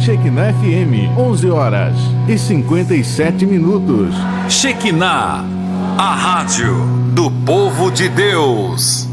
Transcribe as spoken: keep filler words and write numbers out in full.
Shekinah F M, onze horas e cinquenta e sete minutos. Shekinah, a rádio do povo de Deus.